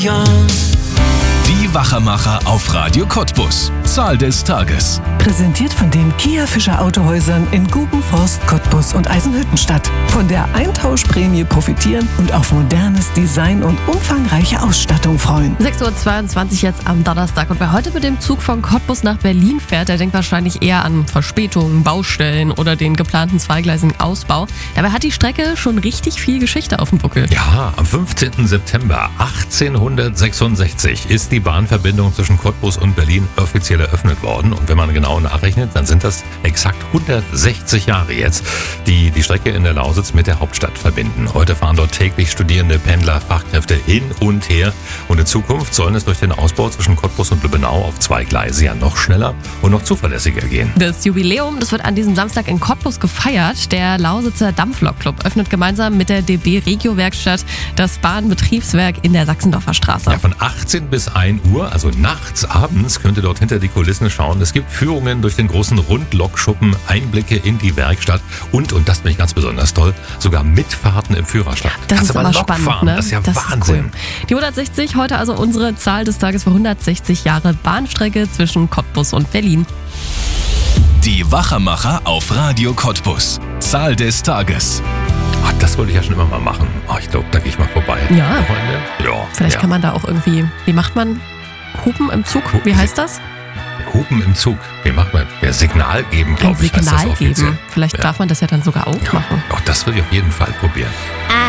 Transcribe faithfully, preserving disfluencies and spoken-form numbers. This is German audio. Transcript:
Die Wachermacher auf Radio Cottbus. Zahl des Tages. Präsentiert von den Kia Fischer Autohäusern in Gubenforst, Cottbus und Eisenhüttenstadt. Von der Eintauschprämie profitieren und auf modernes Design und umfangreiche Ausstattung freuen. sechs Uhr zweiundzwanzig jetzt am Donnerstag. Und wer heute mit dem Zug von Cottbus nach Berlin fährt, der denkt wahrscheinlich eher an Verspätungen, Baustellen oder den geplanten zweigleisigen Ausbau. Dabei hat die Strecke schon richtig viel Geschichte auf dem Buckel. Ja, am fünfzehnten September achtzehnhundertsechsundsechzig ist die Bahnverbindung zwischen Cottbus und Berlin offiziell eröffnet worden. Und wenn man genau nachrechnet, dann sind das exakt hundertsechzig Jahre jetzt, die die Strecke in der Lausitz mit der Hauptstadt verbinden. Heute fahren dort täglich Studierende, Pendler, Fachkräfte hin und her. Und in Zukunft sollen es durch den Ausbau zwischen Cottbus und Lübbenau auf zwei Gleise ja noch schneller und noch zuverlässiger gehen. Das Jubiläum, das wird an diesem Samstag in Cottbus gefeiert. Der Lausitzer Dampflokclub öffnet gemeinsam mit der D B Regio-Werkstatt das Bahnbetriebswerk in der Sachsendorfer Straße. Ja, von achtzehn bis ein Uhr, also nachts, abends, könnt ihr dort hinter die Kulissen schauen. Es gibt Führungen durch den großen Rundlokschuppen, Einblicke in die Werkstatt und, und das finde ich ganz besonders toll, sogar Mitfahrten im Führerstand. Das Kannst ist du mal aber Lok spannend, fahren. ne? Das ist ja das Wahnsinn. Ist cool. Die hundertsechzig, heute also unsere Zahl des Tages für hundertsechzig Jahre Bahnstrecke zwischen Cottbus und Berlin. Die Wachermacher auf Radio Cottbus. Zahl des Tages. Ach, das wollte ich ja schon immer mal machen. Oh, ich glaube, da gehe ich mal vorbei. Ja. Freunde. Ja. Vielleicht ja. kann man da auch irgendwie, wie macht man Hupen im Zug? Wie heißt das? Hupen im Zug. Wie macht man? Ja, Signal geben, Ein glaube ich. heißt das Signal offiziell. geben. Vielleicht Ja. darf man das ja dann sogar auch machen. Auch das will ich auf jeden Fall probieren.